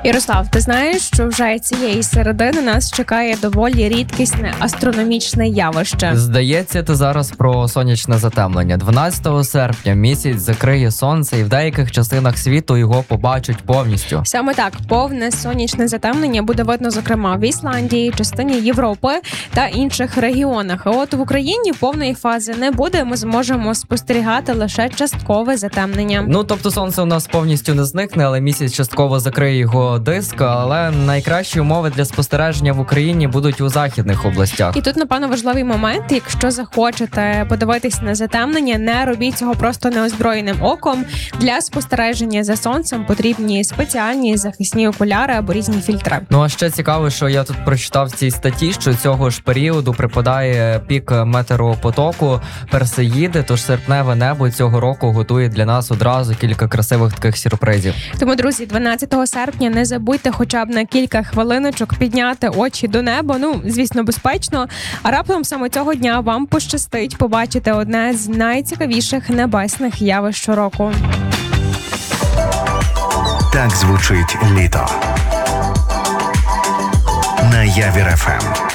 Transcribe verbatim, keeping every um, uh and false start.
Ярослав, ти знаєш, що вже цієї середини нас чекає доволі рідкісне астрономічне явище. Здається, ти зараз про сонячне затемнення. дванадцятого серпня місяць закриє сонце, і в деяких частинах світу його побачать повністю. Саме так, повне сонячне затемнення буде видно, зокрема, в Ісландії, частині Європи та інших регіонах. А от в Україні повної фази не буде, ми зможемо спостерігати лише часткове затемнення. Ну, тобто сонце у нас повністю не зникне, але місяць частково закриє його диск, але найкращі умови для спостереження в Україні будуть у західних областях. І тут, напевно, важливий момент. Якщо захочете подивитись на затемнення, не робіть цього просто неозброєним оком. Для спостереження за сонцем потрібні спеціальні захисні окуляри або різні фільтри. Ну, а ще цікаво, що я тут прочитав в цій статті, що цього ж періоду припадає пік метеопотоку Персеїди, тож серпневе небо цього року готує для нас одразу кілька красивих таких сюрпризів. Тому, друзі, дванадцятого серпня не забудьте хоча б на кілька хвилиночок підняти очі до неба, ну, звісно, безпечно, а раптом саме цього дня вам пощастить побачити одне з найцікавіших небесних явищ щороку. Так звучить літо на Явір еф ем.